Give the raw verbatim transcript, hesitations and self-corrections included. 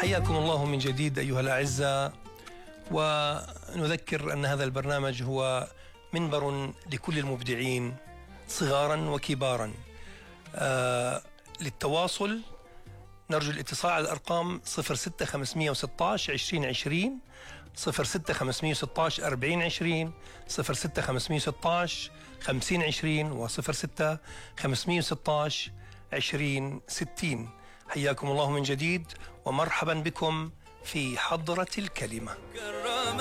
حياكم الله من جديد أيها الأعزاء، ونذكر أن هذا البرنامج هو منبر لكل المبدعين صغارا وكبارا. آه للتواصل نرجو الاتصال على الأرقام صفر ستة خمسمئة وستة عشر عشرين عشرين، صفر ستة خمسمئة وستة عشر أربعين عشرين، صفر ستة خمسمئة وستة عشر خمسين عشرين، وصفر ستة خمسمئة وستة عشر عشرين ستين. حياكم الله من جديد ومرحبا بكم في حضرة الكلمة.